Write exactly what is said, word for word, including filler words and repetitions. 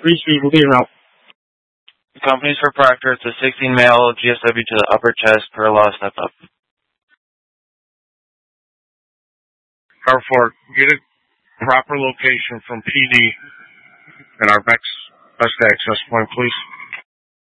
Three speed, we'll be en route. Companies for Proctor, it's a sixteen male G S W to the upper chest per law step up. Car four, get a proper location from P D and our best, best access point, please.